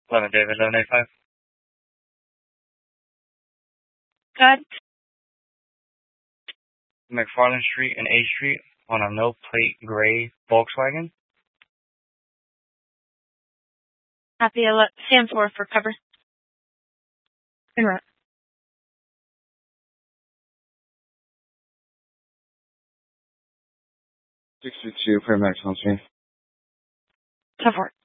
11 David 1185. Good. McFarland Street and A Street on a no plate gray Volkswagen. Copy. Stand for cover. En route. 62 Premax on scene. 10-4.